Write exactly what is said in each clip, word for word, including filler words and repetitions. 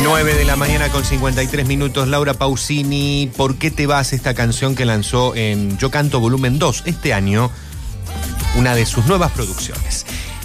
nueve de la mañana con cincuenta y tres minutos. Laura Pausini, ¿por qué te vas? Esta canción que lanzó en Yo Canto Volumen dos este año, una de sus nuevas producciones.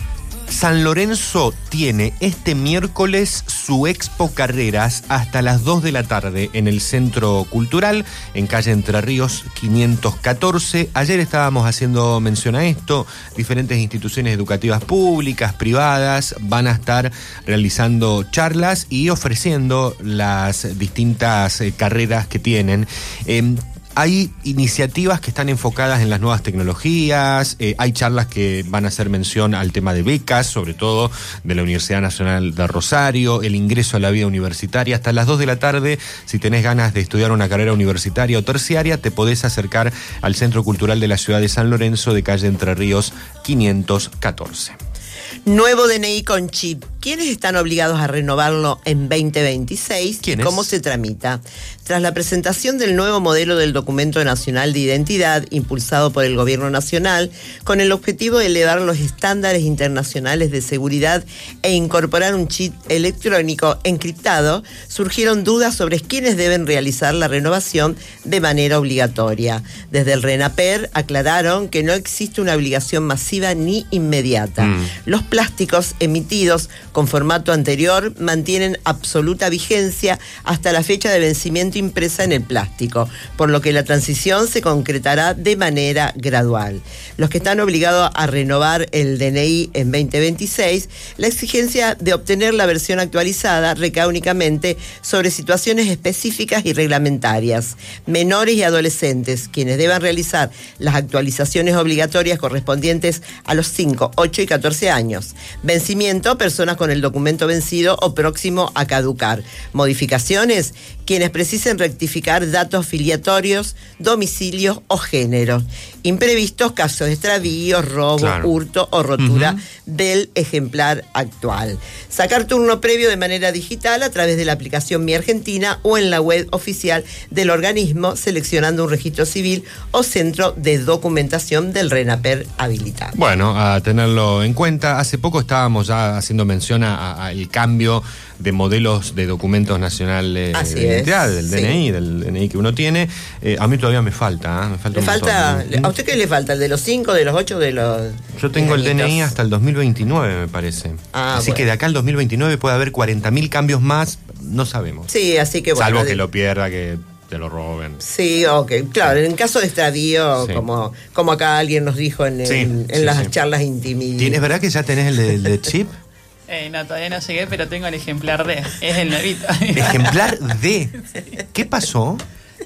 San Lorenzo tiene este miércoles su Expo Carreras hasta las dos de la tarde en el Centro Cultural, en calle Entre Ríos quinientos catorce. Ayer estábamos haciendo mención a esto. Diferentes instituciones educativas públicas, privadas, van a estar realizando charlas y ofreciendo las distintas eh, carreras que tienen. Eh, Hay iniciativas que están enfocadas en las nuevas tecnologías, eh, hay charlas que van a hacer mención al tema de becas, sobre todo de la Universidad Nacional de Rosario, el ingreso a la vida universitaria. Hasta las dos de la tarde, si tenés ganas de estudiar una carrera universitaria o terciaria, te podés acercar al Centro Cultural de la Ciudad de San Lorenzo, de calle Entre Ríos quinientos catorce. Nuevo D N I con chip. ¿Quiénes están obligados a renovarlo en veinte veintiséis? ¿Quiénes? ¿Cómo se tramita? Tras la presentación del nuevo modelo del Documento Nacional de Identidad, impulsado por el Gobierno Nacional, con el objetivo de elevar los estándares internacionales de seguridad e incorporar un chip electrónico encriptado, surgieron dudas sobre quiénes deben realizar la renovación de manera obligatoria. Desde el RENAPER aclararon que no existe una obligación masiva ni inmediata. Mm. Los plásticos emitidos con formato anterior mantienen absoluta vigencia hasta la fecha de vencimiento impresa en el plástico, por lo que la transición se concretará de manera gradual. Los que están obligados a renovar el D N I en veinte veintiséis, la exigencia de obtener la versión actualizada recae únicamente sobre situaciones específicas y reglamentarias. Menores y adolescentes, quienes deban realizar las actualizaciones obligatorias correspondientes a los cinco, ocho y catorce años. Vencimiento, personas con el documento vencido o próximo a caducar. Modificaciones, quienes precisen rectificar datos filiatorios, domicilios o género. Imprevistos, casos de extravío, robo, claro. hurto o rotura uh-huh. del ejemplar actual. Sacar turno previo de manera digital a través de la aplicación Mi Argentina o en la web oficial del organismo, seleccionando un registro civil o centro de documentación del RENAPER habilitado. Bueno, a tenerlo en cuenta. Hace poco estábamos ya haciendo mención al cambio de modelos de documentos nacionales Así de identidad, del sí. D N I, del D N I que uno tiene. Eh, a mí todavía me falta, ¿eh? me falta. ¿Le falta? ¿A usted qué le falta? ¿El de los cinco, de los ocho, de los...? Yo tengo el D N I hasta el dos mil veintinueve, me parece. Ah, así bueno. que de acá al dos mil veintinueve puede haber cuarenta mil cambios más, no sabemos. Sí, así que bueno. Salvo que de... lo pierda, que te lo roben. Sí, ok. Claro, sí. En caso de extravío, sí. como, como acá alguien nos dijo en, sí, en, en sí, las sí. charlas intimidas. ¿Tienes verdad que ya tenés el de, el de chip? Eh, no, todavía no llegué, pero tengo el ejemplar D. Es el nuevito. ¿Ejemplar D? Sí. ¿Qué pasó?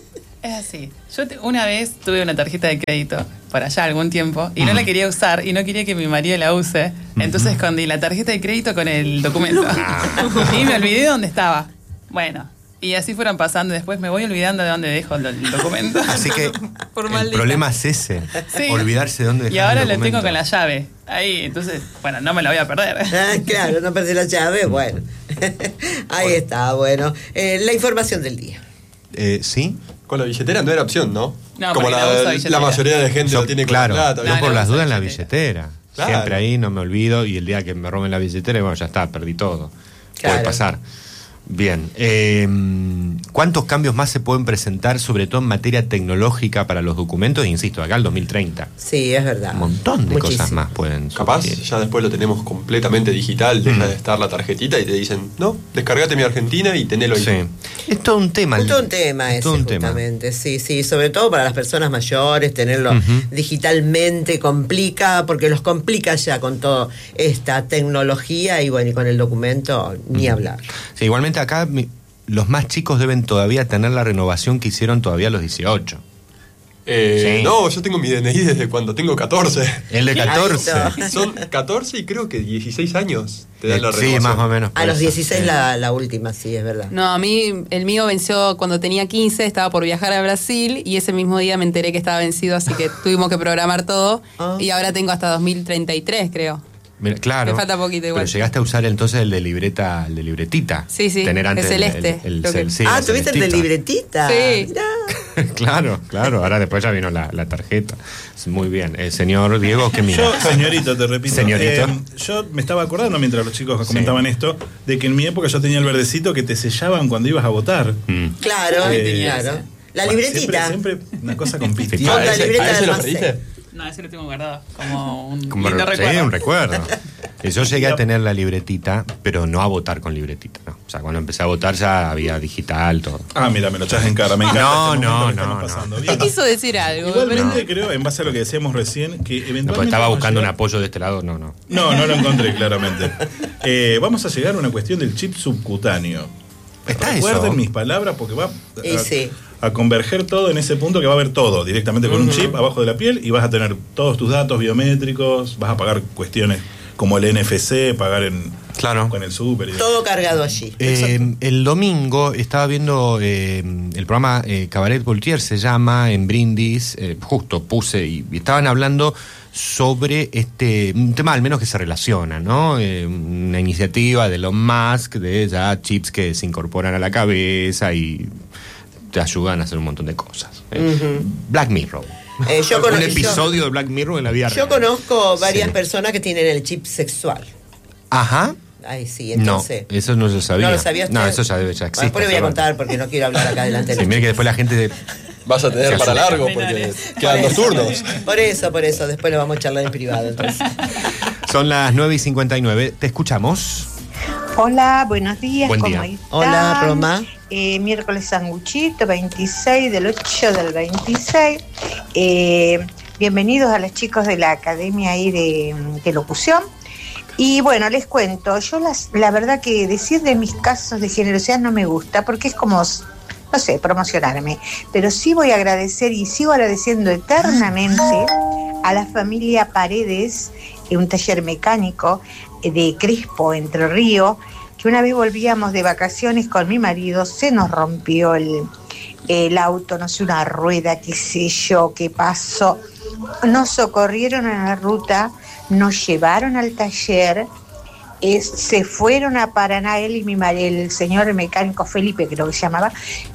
Es así. Yo te, una vez tuve una tarjeta de crédito por allá algún tiempo y uh-huh. no la quería usar y no quería que mi marido la use. Uh-huh. Entonces escondí la tarjeta de crédito con el documento. Y me olvidé dónde estaba. Bueno, y así fueron pasando. Después me voy olvidando de dónde dejo el documento. Así que por el problema es ese. Sí. Olvidarse de dónde dejar. Y ahora lo tengo con la llave. Ahí, entonces, bueno, no me la voy a perder. Ah, claro, no perdí la llave, bueno. Ahí bueno. está, bueno. Eh, la información del día. Eh, ¿Sí? Con la billetera no era opción, ¿no? No, como la, la, la mayoría de gente yo, lo tiene con claro, la plata. Yo no, por no, las no, dudas en la billetera. billetera. Claro. Siempre ahí, no me olvido, y el día que me roben la billetera, bueno, ya está, perdí todo. Claro. Puede pasar. Bien. Eh, ¿Cuántos cambios más se pueden presentar, sobre todo en materia tecnológica para los documentos? Insisto, acá el dos mil treinta. Sí, es verdad. Un montón de Muchísimo. cosas más pueden Capaz, surgir. ya después lo tenemos completamente digital, deja Mm. de estar la tarjetita y te dicen, no, descargate Mi Argentina y tenelo ahí. Sí. Es todo un tema. Es todo un tema es ese, todo un tema. justamente. Sí, sí, sobre todo para las personas mayores, tenerlo Uh-huh. digitalmente complica, porque los complica ya con toda esta tecnología y bueno, y con el documento ni Uh-huh. hablar. Sí, igualmente acá mi, los más chicos deben todavía tener la renovación que hicieron todavía a los dieciocho. Eh, Sí. No, yo tengo mi D N I desde cuando tengo catorce. El de catorce. Son catorce y creo que dieciséis años te dan la Sí, renovación. más o menos. A los eso. dieciséis Sí. la, la última, sí, es verdad. No, a mí el mío venció cuando tenía quince, estaba por viajar a Brasil y ese mismo día me enteré que estaba vencido, así que tuvimos que programar todo Ah. y ahora tengo hasta dos mil treinta y tres, creo. Mira, claro. Me falta poquito igual. Pero llegaste a usar entonces el de libreta, el de libretita. Sí, sí, Tener antes el celeste, El, el, el, creo que- el- sí, ah, la ¿tuviste el de celestita. libretita? Sí. Mirá. Claro, claro. Ahora después ya vino la, la tarjeta. Muy bien. Eh, señor Diego, ¿qué mira? Yo, señorito, te repito. Señorito. Eh, yo me estaba acordando mientras los chicos comentaban Sí. esto, de que en mi época yo tenía el verdecito que te sellaban cuando ibas a votar. Mm. Claro, Eh, claro. La Bueno, libretita. Siempre, siempre una cosa con Con pistón. la ese- libreta ¿a ese del lo almacén. pediste? No, ese lo tengo guardado como un Como lindo re- sí, recuerdo. un recuerdo. Y yo llegué a tener la libretita, pero no a votar con libretita, ¿no? O sea, cuando empecé a votar ya había digital, todo. Ah, mira, me lo echas en cara. Me encanta No, este momento no, que estamos no, pasando. no. Bien. Te quiso decir algo. Igualmente pero- creo, en base a lo que decíamos recién, que No, eventualmente... porque estaba vamos a buscando un llegar- apoyo de este lado, no, no. No, no lo encontré claramente. Eh, vamos a llegar a una cuestión del chip subcutáneo. ¿Está Recuerden eso? mis palabras porque va Y a, sí. a converger todo en ese punto que va a haber todo directamente con un chip abajo de la piel y vas a tener todos tus datos biométricos, vas a pagar cuestiones como el N F C, pagar en Claro. con el súper. y- Todo cargado allí. Eh, el domingo estaba viendo eh, el programa eh, Cabaret Voltaire, se llama, en Brindis, eh, justo puse y, y estaban hablando sobre este un tema al menos que se relaciona, ¿no? Eh, una iniciativa de Elon Musk de ya chips que se incorporan a la cabeza y te ayudan a hacer un montón de cosas. Eh, Black Mirror. Eh, yo un cono- episodio de Black Mirror en la vida Yo real. conozco varias Sí. personas que tienen el chip sexual. Ajá. Ay, sí, No, entonces. eso no se sabía. ¿No lo sabías? No, usted? eso ya debe, ya Bueno, existe. después le voy a hace contar rato. porque no quiero hablar acá delante de Sí, los mire que después la gente... Vas a tener Sí, para sí. largo porque Menores. quedan Por dos eso, turnos. Por eso, por eso. Después lo vamos a charlar en privado. Entonces. Son las nueve y cincuenta y nueve. Te escuchamos. Hola, buenos días. Buen ¿Cómo día. están? Hola, Roma. Eh, miércoles sanguchito, veintiséis del ocho del veintiséis. Eh, bienvenidos a los chicos de la Academia ahí de, de Locución. Y bueno, les cuento, yo las, la verdad que decir de mis casos de generosidad no me gusta porque es como, no sé, promocionarme. Pero sí voy a agradecer y sigo agradeciendo eternamente a la familia Paredes, eh, un taller mecánico eh, de Crespo, Entre Ríos, que una vez volvíamos de vacaciones con mi marido, se nos rompió el, el auto, no sé, una rueda, qué sé yo, qué pasó. Nos socorrieron en la ruta, nos llevaron al taller, eh, se fueron a Paraná, él y mi marido, el señor mecánico Felipe, creo que se llamaba,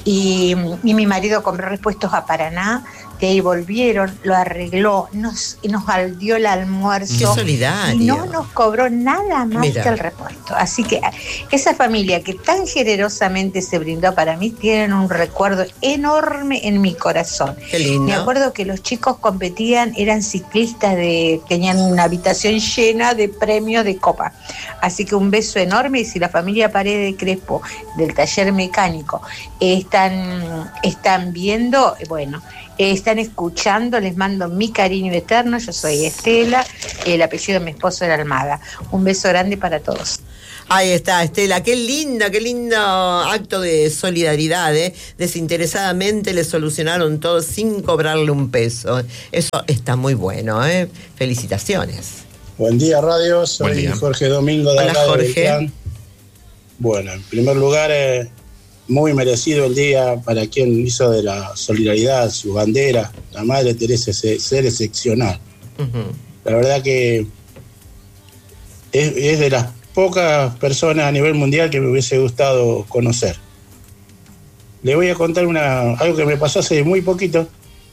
y, y mi marido compró repuestos a Paraná, de ahí volvieron, lo arregló, nos, nos dio el almuerzo. Qué solidario. Y no nos cobró nada más Mira. que el repuesto. Así que esa familia que tan generosamente se brindó para mí, tienen un recuerdo enorme en mi corazón. Qué lindo. Me acuerdo que los chicos competían, eran ciclistas, de, tenían una habitación llena de premios de copa. Así que un beso enorme. Y si la familia Paredes de Crespo del taller mecánico eh, están, están viendo, eh, bueno, eh, están escuchando, les mando mi cariño eterno. Yo soy Estela, el apellido de mi esposo era Almada. Un beso grande para todos. Ahí está, Estela, qué lindo, qué lindo acto de solidaridad, ¿eh? Desinteresadamente le solucionaron todo sin cobrarle un peso. Eso está muy bueno, ¿eh? Felicitaciones. Buen día, radio. Buen Soy día. Jorge Domingo de Hola, acá de Jorge. Beltrán. Bueno, en primer lugar, eh, muy merecido el día para quien hizo de la solidaridad su bandera, la Madre Teresa, ese ser excepcional. Ujú. La verdad que es, es de las pocas personas a nivel mundial que me hubiese gustado conocer. Le voy a contar una, algo que me pasó hace muy poquito.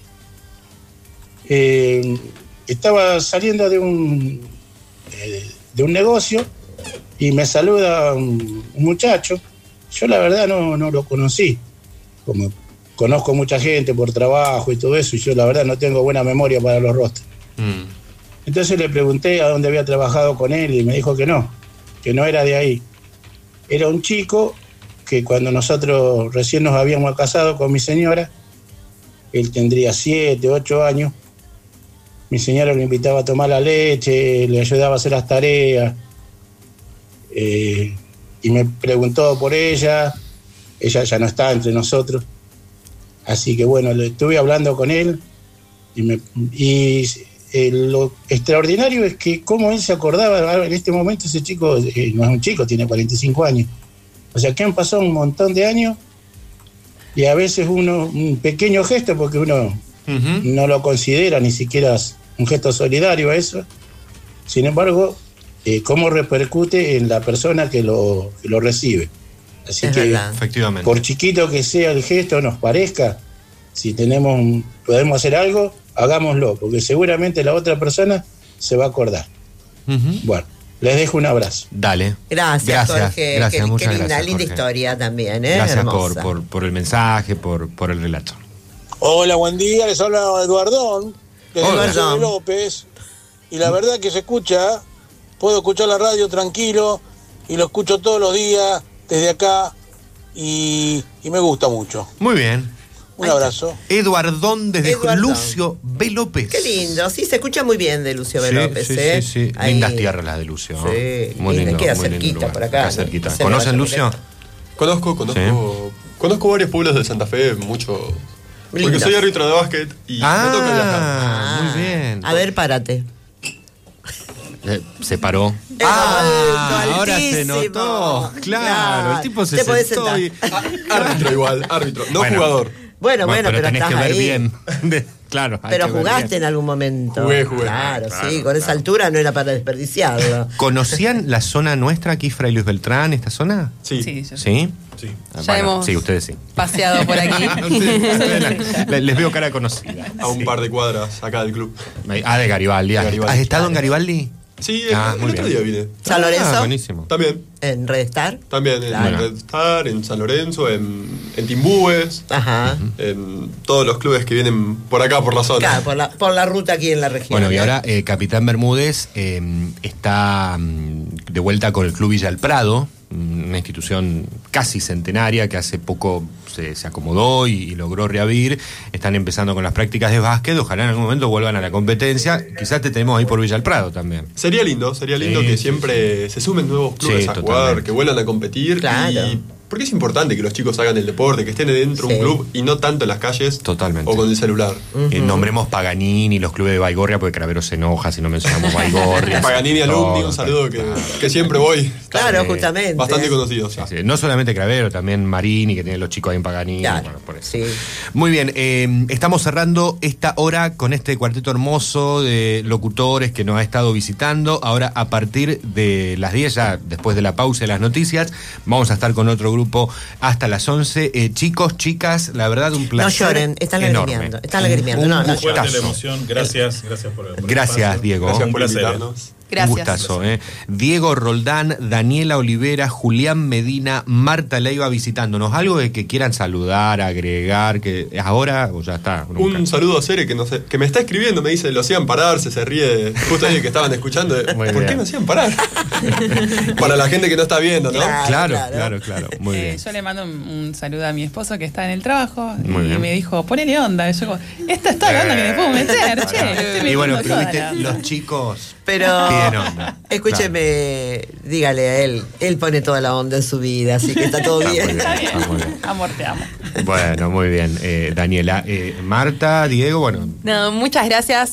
Eh, estaba saliendo de un, eh, de un negocio y me saluda un, un muchacho. Yo la verdad no, no lo conocí. Como conozco mucha gente por trabajo y todo eso, y yo la verdad no tengo buena memoria para los rostros. Mm. Entonces le pregunté a dónde había trabajado con él y me dijo que no, que no era de ahí. Era un chico que cuando nosotros recién nos habíamos casado con mi señora, él tendría siete, ocho años, mi señora lo invitaba a tomar la leche, le ayudaba a hacer las tareas, eh, y me preguntó por ella, ella ya no está entre nosotros, así que bueno, le estuve hablando con él, y, me, y eh, lo extraordinario es que cómo él se acordaba, en este momento ese chico eh, no es un chico, tiene cuarenta y cinco años, o sea que han pasado un montón de años, y a veces uno, un pequeño gesto, porque uno Ujú. no lo considera ni siquiera un gesto solidario a eso. Sin embargo, eh, cómo repercute en la persona que lo, que lo recibe. Así Es que, verdad. Efectivamente. por chiquito que sea el gesto, nos parezca, Si tenemos, podemos hacer algo, hagámoslo, porque seguramente la otra persona se va a acordar. Ujú. Bueno, les dejo un abrazo. Dale. Gracias, Gracias, Jorge. gracias, qué, muchas qué linda, gracias, linda Jorge. historia también, ¿eh? Gracias por, Hermosa. por, por el mensaje, por, por el relato. Hola, buen día, les habla Eduardón, de Hola. Eduardo de López, y la verdad que se escucha, puedo escuchar la radio tranquilo, y lo escucho todos los días desde acá, y, y me gusta mucho. Muy bien. Un abrazo. Eduardón desde Eduardón. Lucio B. López. Qué lindo, sí, se escucha muy bien de Lucio B. Sí, López, sí, ¿eh? sí, sí. Ahí. Lindas tierras las de Lucio. ¿no? Sí, Muy linda, lindo, queda muy lindo cerquita lugar. por acá. Acá cerquita. Se me ¿Conocen vaya Lucio? Conozco, conozco, conozco varios pueblos de Santa Fe, mucho. Porque Lindos. soy árbitro de básquet y me toca viajar. Ah, muy bien. A ver, párate. Eh, se paró. Ah, ahora se altísimo. notó. Claro, el tipo se Te podés sentó sentar. y... Árbitro igual, árbitro, no Bueno. jugador. Bueno, bueno, pero, tenés estás que ver ahí. bien. De- claro. hay Pero que ver jugaste bien. en algún momento. Jugué, jugué. Claro, Claro, sí, con esa claro. altura no era para desperdiciarlo. ¿Conocían la zona nuestra aquí, Fray Luis Beltrán, esta zona? Sí. Sí, yo- ¿Sí? Sí. Ah, Ya hemos- Sí, ustedes sí. Paseado por aquí. Ustedes la- les veo cara conocida. A un Sí. par de cuadras acá del club. Ah, de Garibaldi. De Garibaldi. ¿Has estado en Garibaldi? Sí, el, Ah, el muy otro bien. día vine. ¿San Lorenzo? Ah, buenísimo. También, ¿En Red Star? también en Claro. Red Star, en San Lorenzo, en, en Timbúes, Ajá. en todos los clubes que vienen por acá, por la zona. Claro, por la, por la ruta aquí en la región. Bueno, y ¿eh? ahora eh, Capitán Bermúdez eh, está mm, de vuelta con el Club Villa El Prado, mm, una institución casi centenaria que hace poco se, se acomodó y, y logró reabrir. Están empezando con las prácticas de básquet, ojalá en algún momento vuelvan a la competencia. Quizás te tenemos ahí por Villa El Prado también. Sería lindo, sería lindo Sí, que sí, siempre se sumen nuevos clubes Sí, a totalmente. jugar, que vuelvan a competir. Claro. Y porque es importante que los chicos hagan el deporte, que estén dentro de Sí. un club y no tanto en las calles Totalmente. o con el celular. Eh, nombremos Paganini, los clubes de Baigorria, porque Cravero se enoja si no mencionamos Baigorria. Paganini Alumni, un Todo, saludo que, claro. que siempre voy. Claro, Eh, justamente. Bastante conocidos. Sí, sí. No solamente Cravero, también Marini, que tienen los chicos ahí en Paganini. Claro, Bueno, por eso. sí. Muy bien, eh, estamos cerrando esta hora con este cuarteto hermoso de locutores que nos ha estado visitando. Ahora, a partir de las diez, ya después de la pausa de las noticias, vamos a estar con otro grupo hasta las once. Eh, chicos, chicas, la verdad, un placer. No lloren, están enorme. lagrimeando, están lagrimeando, Un no, no Fuerte la gustazo. emoción. Gracias, gracias por, por el Gracias, espacio. Diego. Gracias Un por placer. invitarnos. Gracias. Un gustazo, ¿eh? Diego Roldán, Daniela Olivera, Julián Medina, Marta Leiva visitándonos. Algo de que quieran saludar, agregar, que es ahora o ya está. Nunca. Un saludo a Cere que, no sé, que me está escribiendo, me dice, lo hacían parar, se, se ríe, justo ahí que estaban escuchando, de, Muy ¿por bien. qué me hacían parar? Para la gente que no está viendo, ¿no? Claro. Claro, claro. claro, claro. Muy Eh, bien. Yo le mando un, un saludo a mi esposo que está en el trabajo Muy y bien. me dijo, ponele onda. Y yo como, esta está la onda que me puedo meter, che. le estoy Y bueno, metiendo pero toda viste, la- los chicos Pero, piden onda. escúcheme, dígale a él, él pone toda la onda en su vida, así que está todo Está muy bien. bien, Está bien. está muy bien. Amor, te amo. Bueno, muy bien. Eh, Daniela, eh, Marta, Diego, bueno, No, muchas gracias